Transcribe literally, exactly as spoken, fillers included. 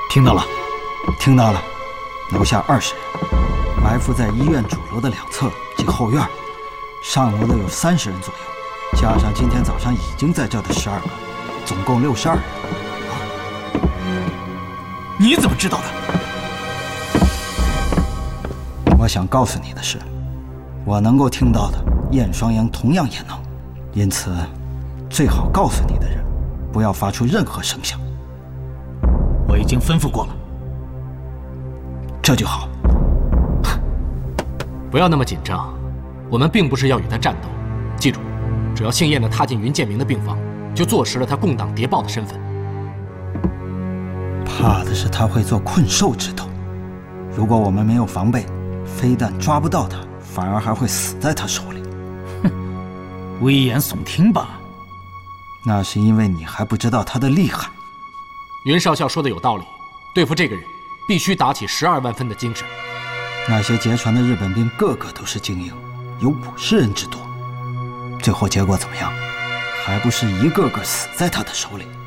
听到了， 听到了。楼下二十人，埋伏在医院主楼的两侧及后院，上楼的有三十人左右，加上今天早上已经在这的十二个，总共六十二人。啊！ 你怎么知道的？ 我想告诉你的是，我能够听到的，燕双阳同样也能，因此，最好告诉你的人，不要发出任何声响。 我已经吩咐过了。 这就好。 不要那么紧张，我们并不是要与他战斗。记住，只要姓燕的踏进云建明的病房，就坐实了他共党谍报的身份。 怕的是他会做困兽之斗。如果我们没有防备，非但抓不到他，反而还会死在他手里。 哼，危言耸听吧。 那是因为你还不知道他的厉害。 云少校说的有道理，对付这个人，必须打起十二万分的精神。 那些劫船的日本兵个个都是精英，有五十人之多。最后结果怎么样？还不是一个个死在他的手里。